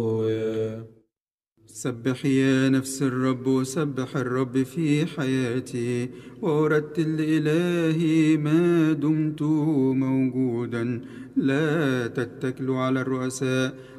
سبح يا نفس الرب، سبح الرب في حياتي، وأرتل إلهي ما دمت موجودا. لا تتكلوا على الرؤساء